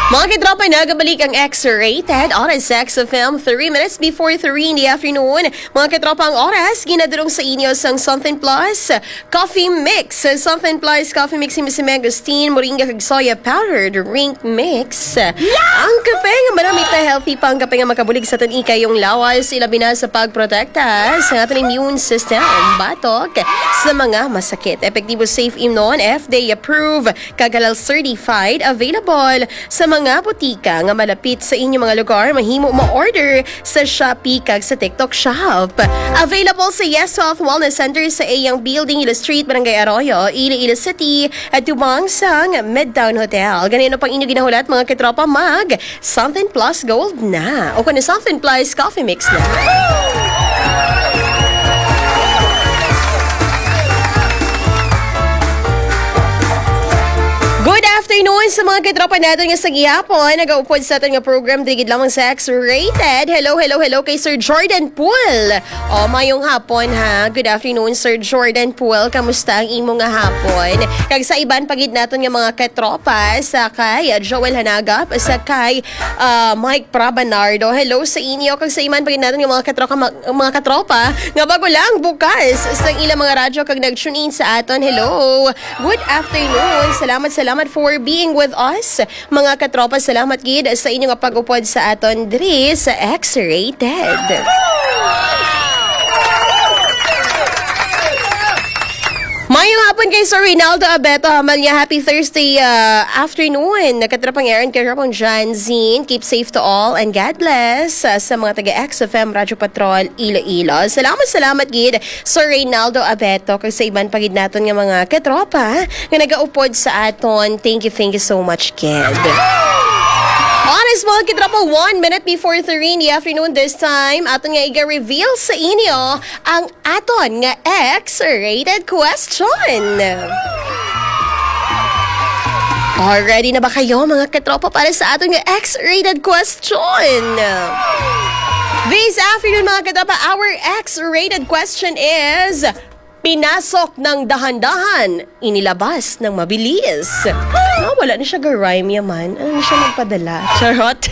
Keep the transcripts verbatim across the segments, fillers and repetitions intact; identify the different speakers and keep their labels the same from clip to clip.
Speaker 1: Mga kitropa, nagabalik ang X-Rated Oras X F M three minutes before three in the afternoon. Mga kitropa, ang oras ginadurong sa inyo sang Something Plus Coffee Mix. Something Plus Coffee Mix si Miss Megustin, moringa kag soya powder drink mix. Yeah! Ang kape nga marami na healthy pa ang kape nga makabulig sa tanika yung lawas, ilabi na sa pagprotekta sa ating immune system, batok sa mga masakit. Epektibo, safe, imnon, F D A approved, kagalal certified, available sa mga mga butika nga malapit sa inyong mga lugar. Mahimo ma-order sa Shopee kag sa TikTok Shop. Available sa Yes Health Wellness Center sa Ayang Building, Ilo Street, Barangay Arroyo, Iloilo City, at tubang sang Midtown Hotel. Ganito pang inyong ginahulat, mga kitropa, mag Something Plus Gold na. O kung Something Plus Coffee Mix na. Good afternoon sa mga kitropa natin nga sa gihapon. Nag-upod sa atin nga program digid lamang sa X-Rated. Hello, hello, hello kay Sir Jordan Poole. O, mayong hapon ha. Good afternoon, Sir Jordan Poole. Kamusta ang imo nga hapon? Kag sa iban pagid natin nga mga kitropa, sa kay Joel Hanagap, sa kay uh, Mike Prabanardo. Hello sa inyo. Kag sa iban pagid natin nga mga kitropa, mga katropa nga bago lang bukas sa ilang mga radyo kag nag-tune in sa aton. Hello. Good afternoon. Salamat, salamat. Salamat for being with us. Mga katropa, salamat gid sa inyong pag-upod sa aton diri sa X-Rated. Mayong hapon kay Sir Rinaldo Abeto Hamalya. Happy Thursday uh, afternoon. Nakatrapang Aaron Karapong John Zine. Keep safe to all and God bless uh, sa mga taga-X F M Radyo Patrol Iloilo. Salamat, salamat gid Sir Rinaldo Abeto kag sa iban pagid naton nga mga katropa nga nagaupod sa aton. Thank you, thank you so much, kid. Honest mga kitropa, one minute before three in the afternoon this time, aton nga i-reveal sa inyo ang aton nga X-Rated question. Already na ba kayo mga kitropa para sa aton nga X-Rated question? This afternoon mga kitropa, our X-Rated question is: pinasok ng dahan-dahan, inilabas ng mabilis. Oh, wala na siya ga-rhyme yaman. Ano na siya magpadala? Charot.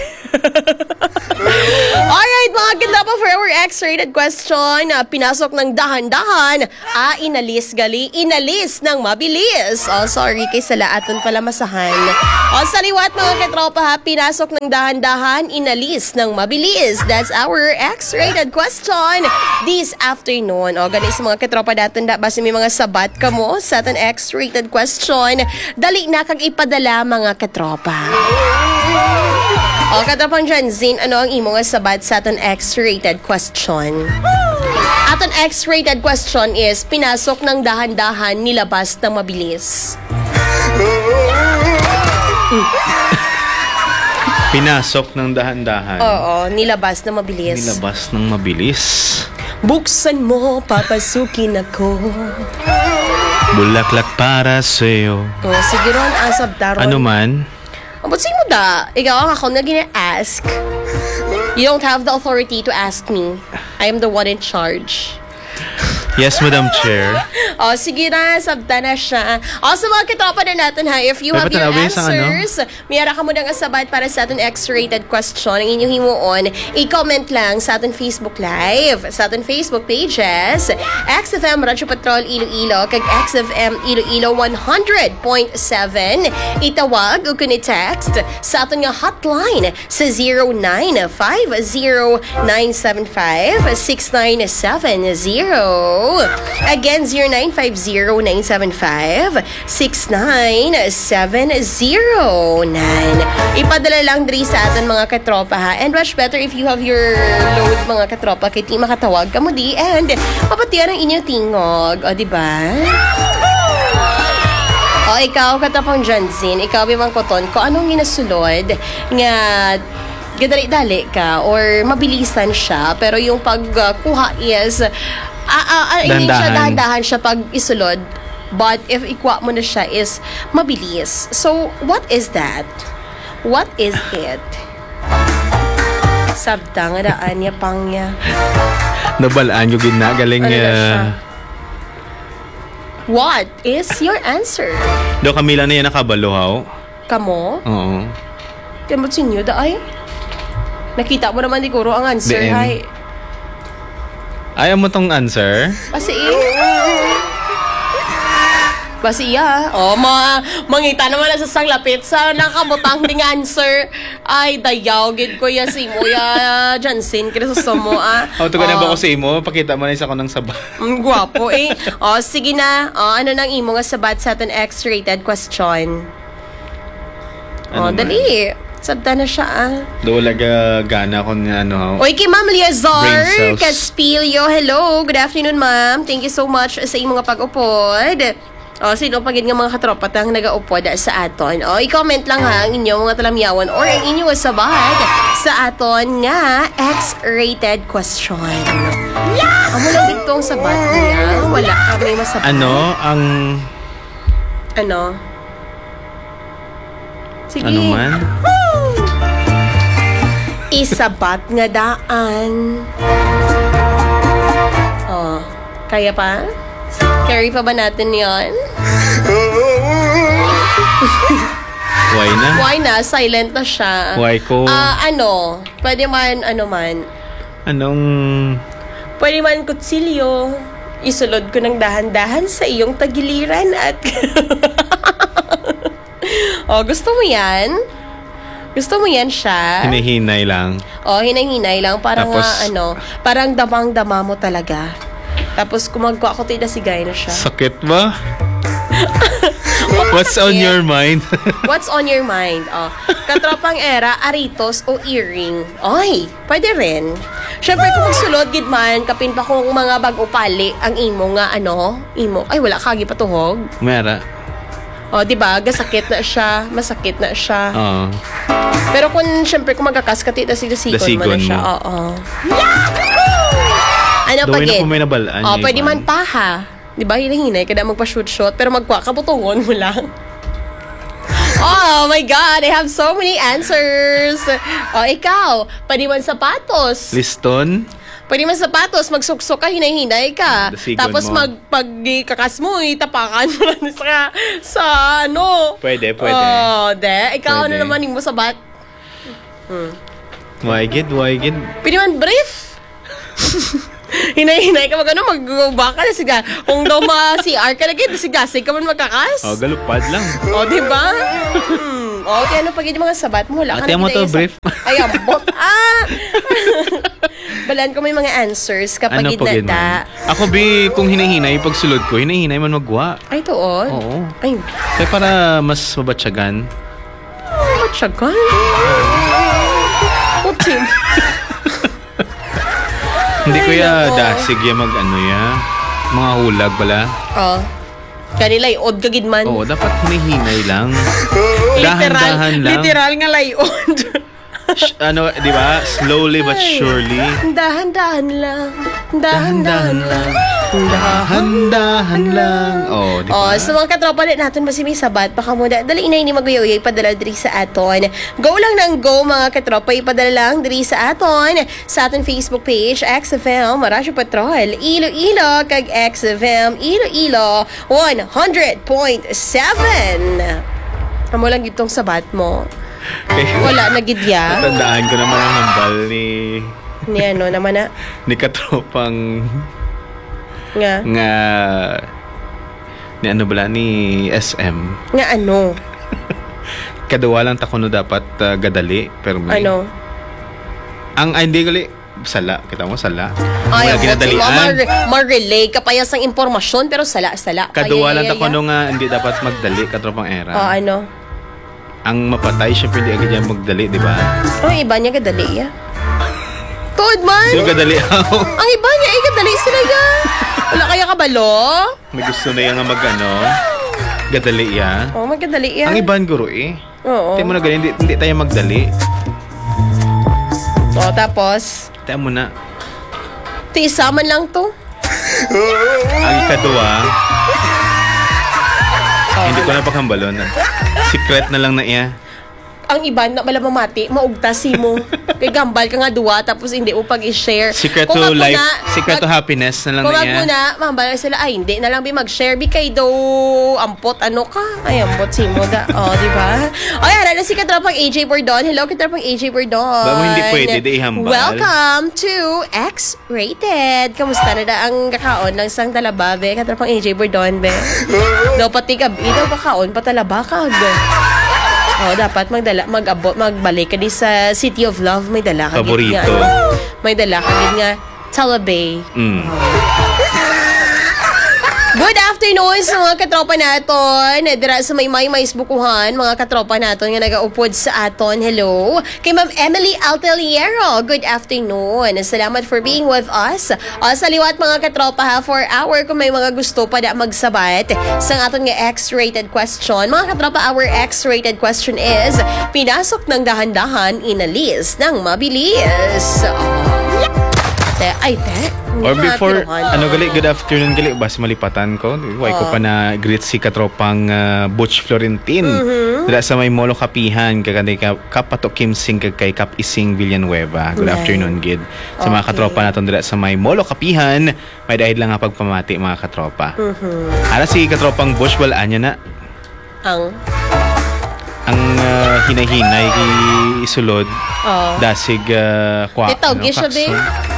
Speaker 1: Alright, mga kitropa, for our X-Rated question, uh, pinasok ng dahan-dahan, ah, inalis gali, inalis ng mabilis. Oh, sorry, kay salaaton pala masahan. Oh, sa liwat, mga kitropa, ha, pinasok ng dahan-dahan, inalis ng mabilis. That's our X-Rated question this afternoon. Oh, ganis mga kitropa daton da, basta may mga sabat ka mo sa ating X-Rated question, dali na kag ipadala mga kitropa. O, katapang dyan, Zin, ano ang imo nga sabat sa aton X-Rated question? Aton X-Rated question is: pinasok ng dahan-dahan, nilabas ng mabilis.
Speaker 2: Pinasok ng dahan-dahan.
Speaker 1: Oo, nilabas ng mabilis.
Speaker 2: Nilabas ng mabilis.
Speaker 1: Buksan mo, papasukin ako.
Speaker 2: Bulaklak para sa'yo.
Speaker 1: O, sige ron, asab daron.
Speaker 2: Ano man?
Speaker 1: Ang ba't mo da? Ikaw ang ako na gina-ask. You don't have the authority to ask me. I am the one in charge.
Speaker 2: Yes, Madam Chair.
Speaker 1: O, sige na, sabta na siya. O, sa mga kitropa na natin ha, if you have your answers, mayara ka mo ng asabat para sa ating X-Rated question, ang inyong himuon, i-comment lang sa ating Facebook Live, sa ating Facebook pages, X F M Radyo Patrol Iloilo, kag X F M Iloilo one hundred point seven. Itawag o kuni-text sa ating nga hotline sa zero nine five zero nine seven five six nine seven zero. Again, zero nine five zero nine seven five six nine seven zero nine. Ipadala lang diri sa atin mga katropa ha. And much better if you have your load mga katropa kay ti makatawag ka mo di and papatiyan ang inyong tingog. O, diba? O, ikaw katapang Jansin, ikaw bimang koton ko anong ginasulod nga gadali-dali ka or mabilisan siya pero yung pagkuha is Ah, ah, ah, hindi siya dahan-dahan siya pag isulod. But if ikwa mo na siya is mabilis. So, what is that? What is it? Sabta nga daan niya pang niya.
Speaker 2: Nabalaan yung ginagaling niya.
Speaker 1: Ano what is your answer?
Speaker 2: Do Camila na yan nakabalo, haw?
Speaker 1: Kamo?
Speaker 2: Oo.
Speaker 1: Kamot sinyo da ay. Nakita mo naman di Kuro ang answer
Speaker 2: Then,
Speaker 1: ay.
Speaker 2: Ayaw mo tong answer?
Speaker 1: Basi Basi iya. Oh, ma mangita naman na sa sanglapit sa nakabutang ding answer. Ay, dayaw gid ko ya si mo ya Jansen kaya sa mo ah.
Speaker 2: Oh, to ka na ba ko sa imo? Pakita mo na isa ko ng sabat.
Speaker 1: Mm, guwapo eh. Oh, sige na. Oh, ano nang imo nga sabat sa aton X-rated question? Oh,
Speaker 2: Ano man?
Speaker 1: dali. Sabta na siya ah.
Speaker 2: Dulaga gana ko ni ano.
Speaker 1: Oy, kay Ma'am
Speaker 2: Brain
Speaker 1: Liazar
Speaker 2: cells.
Speaker 1: Caspilio. Hello. Good afternoon, ma'am. Thank you so much sa imong nga pag-upod. O, sino pagid nga mga katropa tang nagaupod sa aton. O, i-comment lang ha ang inyong mga talamyawan or ang inyong sabat sa aton nga X-rated question. Yeah! Amo lang itong sabat niya. Wala kami masabat.
Speaker 2: Ano ang
Speaker 1: Ano? Sige.
Speaker 2: ano man?
Speaker 1: Isabat nga daan. Oh, kaya pa? Carry pa ba natin yon?
Speaker 2: Why na?
Speaker 1: Why na? Silent na siya.
Speaker 2: Why ko?
Speaker 1: Ah, ano? Pwede man, ano man.
Speaker 2: Anong
Speaker 1: Pwede man kutsilyo. Isulod ko ng dahan-dahan sa iyong tagiliran at... oh, gusto mo yan? Gusto mo yan siya?
Speaker 2: hinihinay lang?
Speaker 1: Oh, hinay-hinay lang. Parang
Speaker 2: Tapos-
Speaker 1: nga, ano, parang damang-dama mo talaga. Tapos kumagwa ko tida si Guy na siya.
Speaker 2: Sakit ba? What's on your mind?
Speaker 1: What's on your mind? Oh, katropang era, aritos o earring. Oy, pwede rin. Siyempre, kung magsulod, gid man, kapin pa kung mga bago pali, ang imo nga, ano, imo. Ay, wala kagi patuhog.
Speaker 2: Mera.
Speaker 1: O, di ba? Gasakit na siya, masakit na siya.
Speaker 2: Oo.
Speaker 1: Pero kung, siyempre, kung magkakaskati, na si dasigon mo
Speaker 2: Dasigon
Speaker 1: na siya.
Speaker 2: mo.
Speaker 1: Oo. Ano pa,
Speaker 2: Dawin
Speaker 1: gid?
Speaker 2: ako may nabalaan.
Speaker 1: O,
Speaker 2: yung
Speaker 1: pwede
Speaker 2: iba.
Speaker 1: man paha. Di ba? Hinahinay, kada magpa-shoot-shoot. Pero magkwa, kaputungon mo lang. Oh my God, I have so many answers. O, ikaw, pwede man sapatos.
Speaker 2: Liston?
Speaker 1: Pwede man sapatos, magsuksok ka, hinay-hinay ka.
Speaker 2: Dasigon
Speaker 1: Tapos
Speaker 2: mo.
Speaker 1: mag, pag kakas mo, itapakan mo lang sa, sa ano.
Speaker 2: Pwede, pwede.
Speaker 1: Oh, de. Ikaw, ano
Speaker 2: Pwede.
Speaker 1: naman yung mo sabat?
Speaker 2: Why gid? Why gid?
Speaker 1: Pwede man brief. Hinay-hinay ka mag ano, mag-go-back ka na siga. Kung daw ma-C R ka na gid, sigasig ka man magkakas.
Speaker 2: Oh, galupad lang.
Speaker 1: O, di ba? Hmm. O, kaya ano pag yung mga sabat mo, wala ka
Speaker 2: Ate mo to,
Speaker 1: gid-
Speaker 2: brief.
Speaker 1: Ay, ambot. Ah! Balan ko may mga answers kapag
Speaker 2: Ano
Speaker 1: ano
Speaker 2: pag yun,
Speaker 1: da.
Speaker 2: man? Ako, bi, kung hinahinay, pag sulod ko, hinahinay man magwa.
Speaker 1: Ay, tuon?
Speaker 2: Oo.
Speaker 1: Ay,
Speaker 2: Kaya para mas mabatsyagan.
Speaker 1: matyagan. Putin.
Speaker 2: Hindi ko
Speaker 1: Ay,
Speaker 2: ya
Speaker 1: nako.
Speaker 2: dasig ya mag ano ya. Mga hulag pala.
Speaker 1: Oh. Kanila iod kagid man.
Speaker 2: Oo, dapat hinihinay lang.
Speaker 1: literal,
Speaker 2: Dahan-dahan lang.
Speaker 1: literal nga layod.
Speaker 2: Sh- ano, di ba? Slowly but
Speaker 1: Ay.
Speaker 2: surely.
Speaker 1: Dahan-dahan lang. Dahan-dahan lang.
Speaker 2: Dahan-dahan lang. Oh, di
Speaker 1: Oh,
Speaker 2: ba?
Speaker 1: sa mga katropa din natin basi may sabat baka mo da dali inay ni maguyuyay padala diri sa aton. Go lang ng go mga katropa ipadala lang diri sa aton sa aton Facebook page X F M Radyo Patrol Iloilo kag X F M Iloilo one hundred point seven. Amo lang gitong sabat mo.
Speaker 2: Eh,
Speaker 1: Wala na gidya.
Speaker 2: Tandaan ko naman ang hambal ni
Speaker 1: Ni ano naman na
Speaker 2: ni katropang
Speaker 1: nga
Speaker 2: nga ni ano bala ni S M.
Speaker 1: nga ano
Speaker 2: Kadawa lang takono dapat uh, gadali pero may
Speaker 1: ano
Speaker 2: ang ay, hindi gali sala kita mo sala.
Speaker 1: ay
Speaker 2: Wala
Speaker 1: ang
Speaker 2: ginadalian.
Speaker 1: mag-relay ka pa yasang impormasyon pero sala-sala.
Speaker 2: Kaduwa lang
Speaker 1: Ay, ay, ay,
Speaker 2: takono nga hindi dapat magdali katropang era.
Speaker 1: Oh, ano?
Speaker 2: Ang mapatay syempre hindi agad yan magdali, di ba?
Speaker 1: Oh, iba niya gadali ya. Tuod man.
Speaker 2: Sino gadali ako?
Speaker 1: Ang iba niya ay gadali sila ya. Wala kaya kabalo?
Speaker 2: May gusto na yan nga mag ano, gadali ya.
Speaker 1: Oh, magkadali ya.
Speaker 2: Ang iban guro eh.
Speaker 1: Oo.
Speaker 2: Tayo mo na ganyan, hindi, hindi tayo magdali.
Speaker 1: Oh, tapos
Speaker 2: Tayo mo na.
Speaker 1: tiisaman lang to.
Speaker 2: Ang ikaduwa, hindi ko na pakambalon. Secret na lang na iya.
Speaker 1: Ang iba na bala mamati, maugtasi mo. Kay gambal ka nga duwa tapos hindi mo pag i-share.
Speaker 2: Secret
Speaker 1: Kung
Speaker 2: to
Speaker 1: ako
Speaker 2: life,
Speaker 1: na-
Speaker 2: secret to
Speaker 1: mag-
Speaker 2: happiness na lang
Speaker 1: Kung
Speaker 2: na
Speaker 1: wag
Speaker 2: iya.
Speaker 1: mo na, mambala sila, ay hindi na lang bi mag-share. Bi kay daw ampot ano ka? Ay ampot si mo da. Oh, di ba? O yan, na si Katropang A J Bordon. Hello, Katropang A J Bordon.
Speaker 2: Ba mo hindi pwede, di ihambal.
Speaker 1: Welcome to X-Rated. Kamusta na na ang kakaon ng sang talababe? Katropang A J Bordon, be. Dapat ikaw, ikaw kakaon, patalaba ka. Oh, dapat magdala, mag-abot, magbalik ka di sa City of Love. May dala ka.
Speaker 2: Paborito.
Speaker 1: Nga, may dala ka din nga, Talabay.
Speaker 2: Mm.
Speaker 1: Good afternoon sa mga katropa naton. Dira sa may may mais bukuhan, mga katropa naton nga nagaupod sa aton. Hello. Kay Ma'am Emily Alteliero. Good afternoon. Salamat for being with us. O, sa liwat mga katropa ha, for hour kung may mga gusto pa da magsabat sa aton nga X-rated question. Mga katropa, our X-rated question is, pinasok ng dahan-dahan, inalis ng mabilis. Oh, te, ay te.
Speaker 2: Or before,
Speaker 1: Tinuhan.
Speaker 2: ano gali, good afternoon gali, bas malipatan ko. Huwag ko pa na greet si katropang uh, Butch Florentin.
Speaker 1: Mm-hmm.
Speaker 2: Dala sa may Molo Kapihan, kaganday ka, kapato Kim Sing kay Kap Ising Villanueva. Good
Speaker 1: Right.
Speaker 2: afternoon, Gid. Sa mga
Speaker 1: Okay.
Speaker 2: katropa natin dala sa may Molo Kapihan, may dahil lang nga pagpamati mga katropa.
Speaker 1: Mm-hmm.
Speaker 2: Ara si katropang Butch, wala niya na.
Speaker 1: Ang,
Speaker 2: Ang uh, hinay-hinay isulod,
Speaker 1: oh.
Speaker 2: dasig uh, kwa.
Speaker 1: Ito, gisyo, be.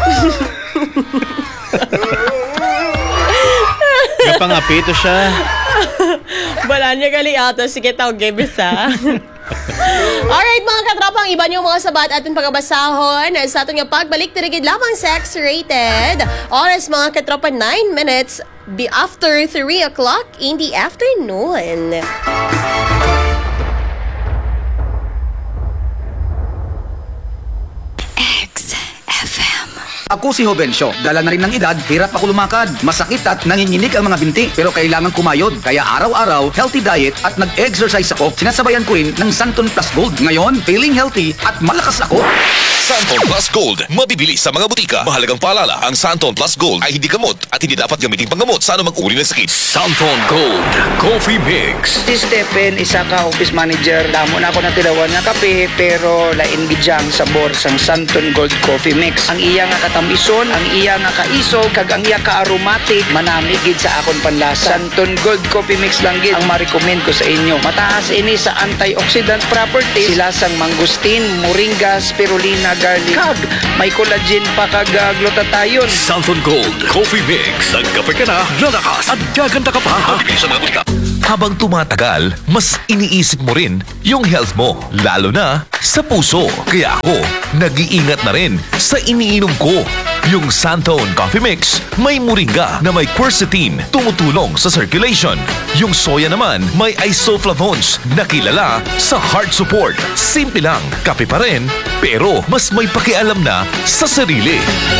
Speaker 2: Kapangapito siya.
Speaker 1: Bala niya gali ato. Sige, tawag gebis ha. Alright mga katropang, iba niyo mga sabat atin pagabasahon sa ating pagbalik tirigid lamang sa X-rated. Oras mga katropa, nine minutes be after three o'clock in the afternoon.
Speaker 3: Ako si Jovencio. Dala na rin ng edad, hirap ako lumakad. Masakit at nanginginig ang mga binti. Pero kailangan kumayod. Kaya araw-araw, healthy diet at nag-exercise ako. Sinasabayan ko rin ng Santon Plus Gold. Ngayon, feeling healthy at malakas ako.
Speaker 4: Santon Plus Gold, mabibili sa mga butika. Mahalagang paalala, ang Santon Plus Gold ay hindi gamot at hindi dapat gamitin panggamot sa anumang uri ng sakit. Santon Gold Coffee Mix.
Speaker 3: Si Stephen, isa ka office manager. Damo na ako na tilawan nga kape, pero lain gidyang sabor sang Santon Gold Coffee Mix. Ang iya nga katamison, ang iya nga kaisog, kag ang iya ka aromatic, manamigid sa akon panlasa. Santon Gold Coffee Mix lang gid ang ma-recommend ko sa inyo. Mataas ini sa antioxidant properties. Sila sang mangustin, moringa, spirulina, garlic, kag may collagen pa kag uh, glutathione.
Speaker 4: Santon Gold Coffee Mix. Nagkape ka na, lalakas at gaganda ka pa. Mabibili sa mga butika. Habang tumatagal, mas iniisip mo rin yung health mo, lalo na sa puso. Kaya ako, nag-iingat na rin sa iniinom ko. Yung Santon Coffee Mix, may moringa na may quercetin, tumutulong sa circulation. Yung soya naman, may isoflavones na kilala sa heart support. Simple lang, kape pa rin, pero mas may pakialam na sa sarili.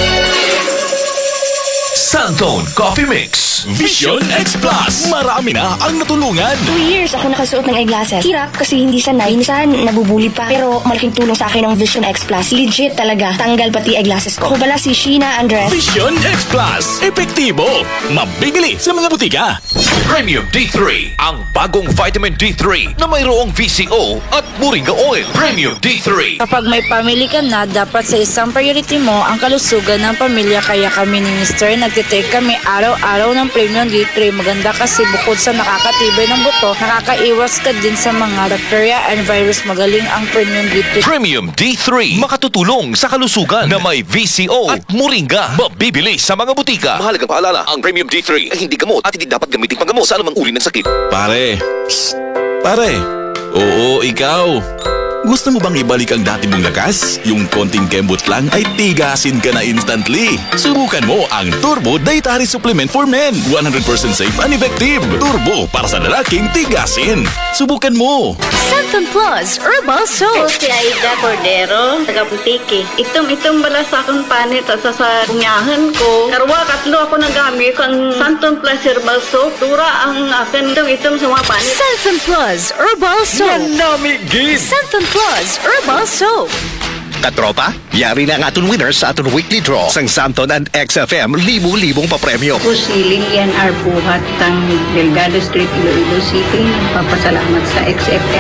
Speaker 4: Santon Coffee Mix. Vision X Plus. Marami na ang natulungan.
Speaker 5: Two years ako nakasuot ng eyeglasses. Hirap kasi hindi sanay. Minsan nabubuli pa. Pero malaking tulong sa akin ng Vision X Plus. Legit talaga. Tanggal pati eyeglasses ko. Ako pala si Sheena Andres.
Speaker 4: Vision X Plus. Epektibo. Mabibili sa mga butika. Premium D three. Ang bagong vitamin D three na mayroong V C O at Moringa Oil. Premium D three.
Speaker 6: Kapag may family ka na, dapat sa isang priority mo ang kalusugan ng pamilya. Kaya kami ni Mister nagtitake kami araw-araw ng Premium D three. Maganda kasi bukod sa nakakatibay ng buto, nakakaiwas ka din sa mga bacteria and virus. Magaling ang Premium D three.
Speaker 4: Premium D three. Makatutulong sa kalusugan na may V C O at Moringa. Mabibili sa mga butika. Mahalagang paalala, ang Premium D three ay hindi gamot at hindi dapat gamitin panggamot sa anumang uri ng sakit.
Speaker 7: Pare, Psst, pare. Oo, ikaw. Gusto mo bang ibalik ang dati mong lakas? Yung konting kembot lang ay tigasin ka na instantly. Subukan mo ang Turbo Dietary Supplement for Men. one hundred percent safe and effective. Turbo para sa lalaking tigasin. Subukan mo.
Speaker 8: Santon Plus Herbal Soap.
Speaker 9: Ako si Aida Cordero, taga Butiki. Itom-itom bala sa akong panit at sa sa punyahan ko. Karwa, katlo ako nagamit ang Santon Plus Herbal Soap. Tura ang akin itom-itom sa mga panit.
Speaker 8: Santon Plus Herbal Soap. Santon Plus Herbal Soap.
Speaker 4: Katropa, yari na ang aton winners sa aton weekly draw sang Santon and X F M libo-libong papremyo.
Speaker 9: Ako si Lilian R. Buhat, tang Delgado Street, Iloilo City. Nagpapasalamat sa X F M.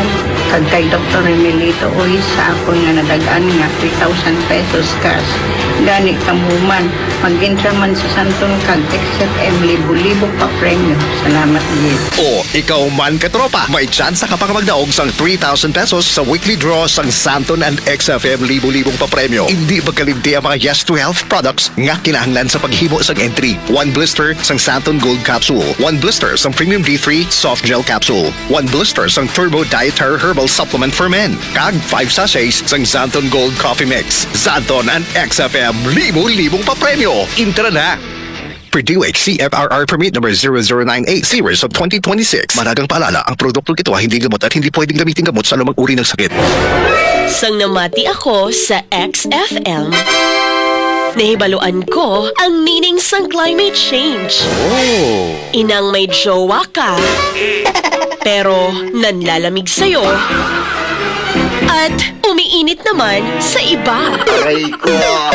Speaker 9: Kag kay Doctor Emilito Uy sa ako nga nadagaan nga three thousand pesos cash. Gani kamuman, mag-intra man sa Santon Kag X F M libo-libo pa premyo. Salamat gid.
Speaker 10: O ikaw man katropa, may chance ka pang magdaog sang three thousand pesos sa weekly draw sang Santon and X F M libo-libong papremyo. Hindi magkalimti ang mga Yes to Health products nga kinahanglan sa paghimo sang entry. One blister sang Santon Gold Capsule, one blister sang Premium D three Soft Gel Capsule, one blister sang Turbo Dietary Herbal Supplement for Men, kag five sachets sang Santon Gold Coffee Mix. Santon and X F M libo-libong papremyo. Intra na! Purdue H C F R R Permit number zero zero nine eight series of twenty twenty-six. Managang paalala, ang produktong ito ay hindi gamot at hindi pwedeng gamitin gamot sa anumang uri ng sakit.
Speaker 1: Sang namati ako sa X F M, nahibaluan ko ang meaning sang climate change.
Speaker 10: Oh!
Speaker 1: Inang may jowa ka, pero nanlalamig sa'yo, at umiinit naman sa iba.
Speaker 10: Aray ko!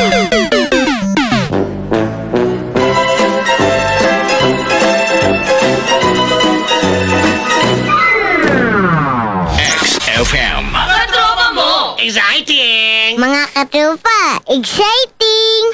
Speaker 7: X F M.
Speaker 8: Mga katropa, exciting!